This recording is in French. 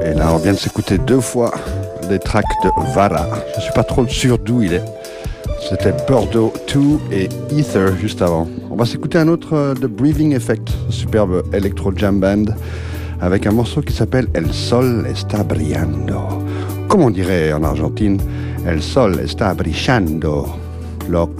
Et là, on vient de s'écouter 2 fois des tracks de Vara. Je suis pas trop sûr d'où il est. C'était Bordeaux 2 et Ether juste avant. On va s'écouter un autre de Breathing Effect, superbe electro jam band, avec un morceau qui s'appelle El Sol Está Brillando. Comme on dirait en Argentine, El Sol Está Brillando, loco.